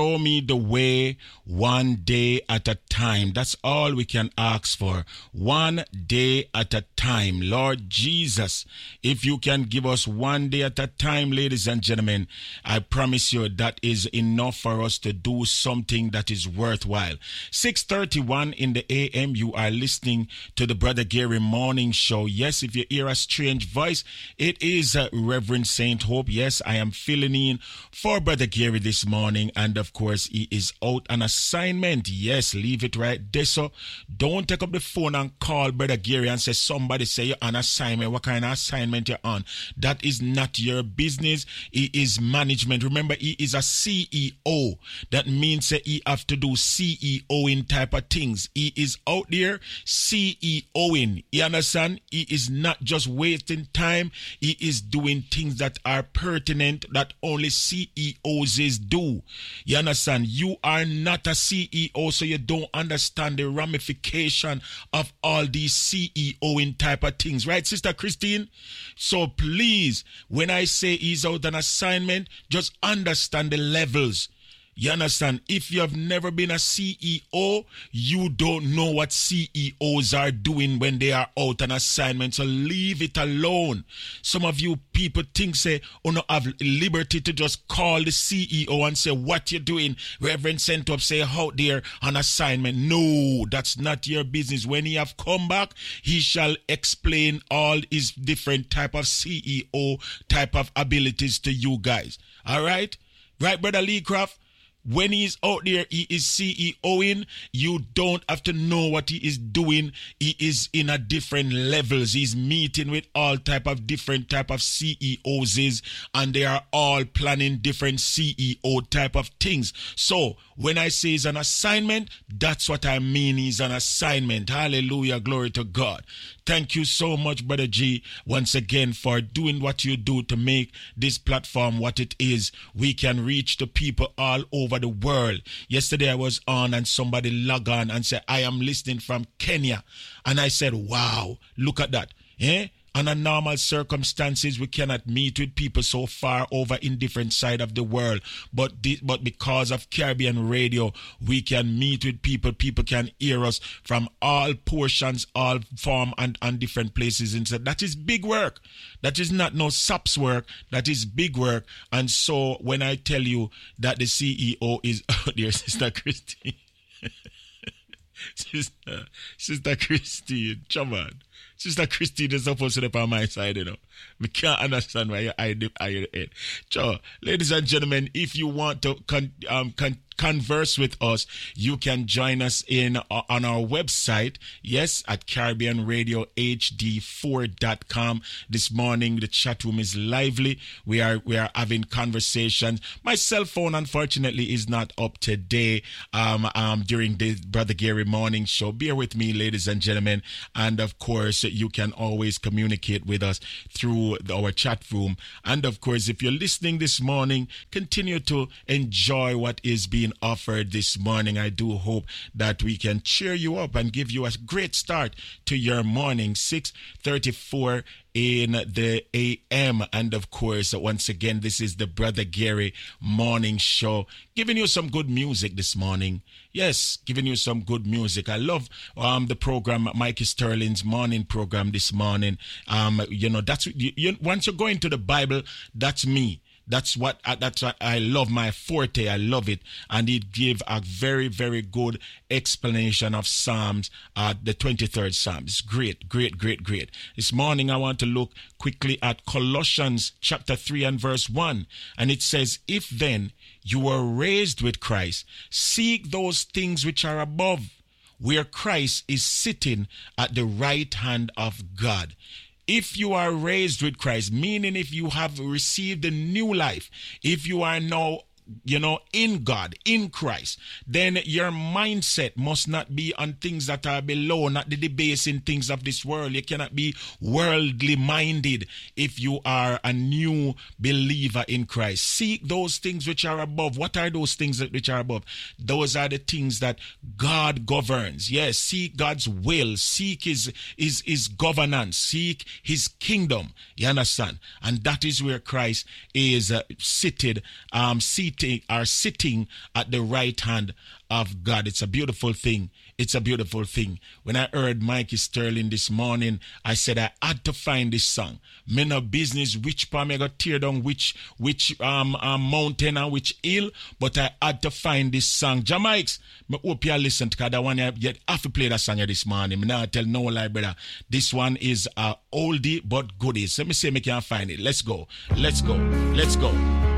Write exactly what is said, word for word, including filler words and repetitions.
Show me the way one day at a time. That's all we can ask for. One day at a time. Lord Jesus, if you can give us one day at a time, ladies and gentlemen, I promise you that is enough for us to do something that is worthwhile. six thirty-one in the A M, you are listening to the Brother Gary Morning Show. Yes, if you hear a strange voice, it is uh, Reverend Saint Hope. Yes, I am filling in for Brother Gary this morning, and of course, he is out on assignment. Yes, leave it right there. So don't take up the phone and call Brother Gary and say somebody say you're on assignment. What kind of assignment you're on? That is not your business. He is management. Remember, he is a C E O. That means that he have to do C E O in type of things. He is out there CEOing. You understand? He is not just wasting time. He is doing things that are pertinent that only C E Os do. You understand? You are not a C E O, so you don't understand the ramification of all these CEOing type of things. Right, Sister Christine? So please, when I say he's out on assignment, just understand the levels. You understand? If you have never been a C E O, you don't know what C E Os are doing when they are out on assignment. So leave it alone. Some of you people think, say, oh no, have liberty to just call the C E O and say, what you doing? Reverend sent up, say, out there on assignment. No, that's not your business. When he have come back, he shall explain all his different type of C E O type of abilities to you guys. All right? Right, Brother Lee Craft? When he's out there, he is CEOing. You don't have to know what he is doing. He is in a different levels. He's meeting with all type of different type of C E Os, and they are all planning different C E O type of things. So when I say he's an assignment, that's what I mean. He's an assignment. Hallelujah. Glory to God. Thank you so much, Brother G, once again for doing what you do to make this platform what it is. We can reach the people all over the world. Yesterday I was on and somebody logged on and said, I am listening from Kenya. And I said, wow, look at that. Eh? Under normal circumstances, we cannot meet with people so far over in different side of the world. But this, but because of Caribbean Radio, we can meet with people. People can hear us from all portions, all form and, and different places. And so that is big work. That is not no sops work. That is big work. And so when I tell you that the C E O is out there, Sister Christine, Sister, Sister Christine, come on. Sister Christine is supposed to be on my side, you know. I can't understand why you hide your head. So, ladies and gentlemen, if you want to con- um, con- converse with us, you can join us in uh, on our website, yes, at Caribbean Radio H D four dot com. This morning, the chat room is lively. We are we are having conversations. My cell phone, unfortunately, is not up today um, um, during the Brother Gary Morning Show. Bear with me, ladies and gentlemen. And, of course, you can always communicate with us through our chat room. And, of course, if you're listening this morning, continue to enjoy what is being offered this morning. I do hope that we can cheer you up and give you a great start to your morning. six thirty-four in the A M. And of course, once again, this is the Brother Gary Morning Show, giving you some good music this morning. Yes, giving you some good music. I love um the program, Mikey Sterling's morning program this morning. Um, you know, that's you, you, once you go into the Bible, that's me. That's what I, that's what I love, my forte. I love it, and it gave a very, very good explanation of Psalms, uh, the twenty-third Psalm. It's great, great, great, great. This morning I want to look quickly at Colossians chapter three and verse one, and it says, "If then you were raised with Christ, seek those things which are above, where Christ is sitting at the right hand of God." If you are raised with Christ, meaning if you have received a new life, if you are now, you know, in God, in Christ, then your mindset must not be on things that are below, not the debasing things of this world. You cannot be worldly minded if you are a new believer in Christ. Seek those things which are above. What are those things which are above? Those are the things that God governs. Yes, seek God's will. Seek his, his, his governance. Seek his kingdom. You understand? And that is where Christ is uh, seated, um, seated sitting are sitting at the right hand of God. It's a beautiful thing. It's a beautiful thing. When I heard Mikey Sterling this morning, I said I had to find this song. Me no business which palm I got tear down which which um, um mountain and which hill, but I had to find this song. Jamaics, me hope you listen to that one. I yet have to play that song this morning. Me now tell no lie, brother. This one is a oldie but goodie. So let me see if I can find it. Let's go. Let's go. Let's go.